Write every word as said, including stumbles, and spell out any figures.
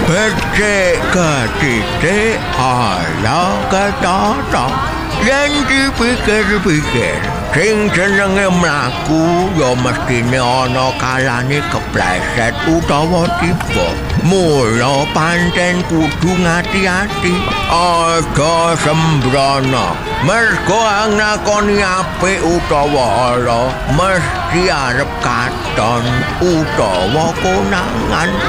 becek ketitik ala ketata. Yen dipikir-pikir, sing jenenge mlaku ya mestine ana kalane kepleset utawa tiba. Mula pancen kudu ngati-ati, aja sembrono. Mergo nglakoni apik utawa ala mesti arep katon utawa konangan.